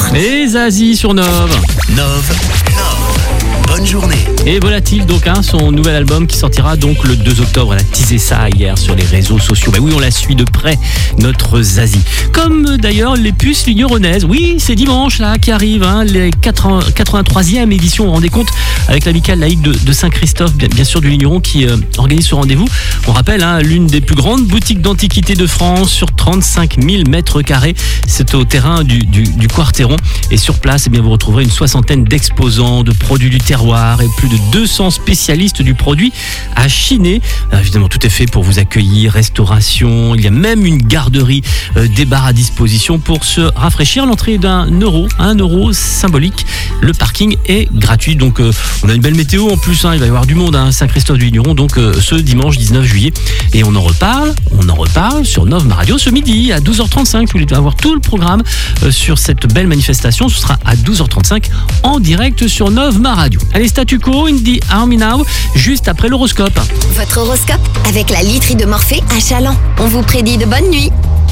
Et Zazie sur Nove. Nove. Bonne journée. Et Volatile, donc, son nouvel album qui sortira donc le 2 octobre. Elle a teasé ça hier sur les réseaux sociaux. Oui, on la suit de près, notre Zazie. Comme d'ailleurs les puces ligneronaises. Oui, c'est dimanche là qui arrive, les 83e édition. Vous vous rendez compte, avec l'amicale laïque de Saint-Christophe, bien sûr du Ligneron, qui organise ce rendez-vous. On rappelle, l'une des plus grandes boutiques d'antiquités de France sur 35 000 mètres carrés. C'est au terrain du Quartéron. Et sur place, vous retrouverez une soixantaine d'exposants, de produits du terroir et plus de 200 spécialistes du produit à chiner. Évidemment, tout est fait pour vous accueillir, restauration. Il y a même une garderie, des bars à disposition pour se rafraîchir. L'entrée est €1 symbolique. Le parking est gratuit. Donc, on a une belle météo en plus. Il va y avoir du monde à Saint-Christophe du Ligneron. Donc, ce dimanche 19 juillet. Et on en reparle sur Nove Radio ce midi à 12h35. Vous voulez avoir tout le programme sur cette belle manifestation. Ce sera à 12h35 en direct sur Nove Radio. Allez, statu quo, in the army now, juste après l'horoscope. Votre horoscope avec la literie de Morphée à Chaland. On vous prédit de bonnes nuits.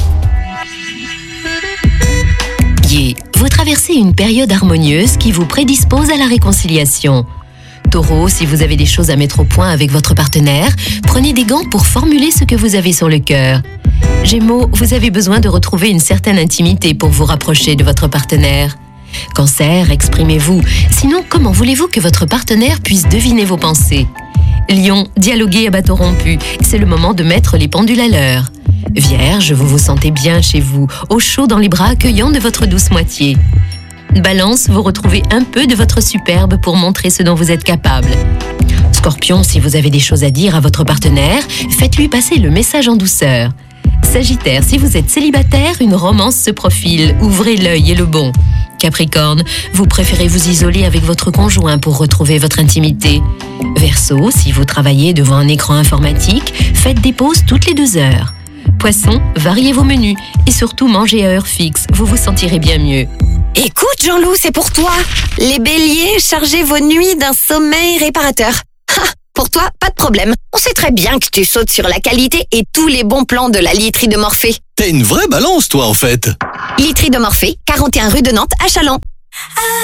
Vous traversez une période harmonieuse qui vous prédispose à la réconciliation. Taureau, si vous avez des choses à mettre au point avec votre partenaire, prenez des gants pour formuler ce que vous avez sur le cœur. Gémeaux, vous avez besoin de retrouver une certaine intimité pour vous rapprocher de votre partenaire. Cancer, exprimez-vous. Sinon, comment voulez-vous que votre partenaire puisse deviner vos pensées? Lion, dialoguez à bâton rompu. C'est le moment de mettre les pendules à l'heure. Vierge, vous vous sentez bien chez vous, au chaud dans les bras accueillants de votre douce moitié. Balance, vous retrouvez un peu de votre superbe pour montrer ce dont vous êtes capable. Scorpion, si vous avez des choses à dire à votre partenaire, faites-lui passer le message en douceur. Sagittaire, si vous êtes célibataire, une romance se profile, ouvrez l'œil et le bon. Capricorne, vous préférez vous isoler avec votre conjoint pour retrouver votre intimité. Verseau, si vous travaillez devant un écran informatique, faites des pauses toutes les 2 heures. Poisson, variez vos menus et surtout mangez à heure fixe, vous vous sentirez bien mieux. Écoute Jean-Loup, c'est pour toi. Les béliers, chargez vos nuits d'un sommeil réparateur. Pour toi, pas de problème. On sait très bien que tu sautes sur la qualité et tous les bons plans de la literie de Morphée. T'es une vraie balance, toi, en fait. Literie de Morphée, 41 rue de Nantes à Chaland.